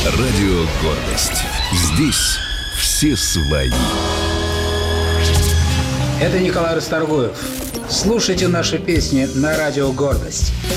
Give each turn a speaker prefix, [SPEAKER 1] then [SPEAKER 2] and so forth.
[SPEAKER 1] Радио «Гордость». Здесь все свои.
[SPEAKER 2] Это Николай Расторгуев. Слушайте наши песни на Радио «Гордость».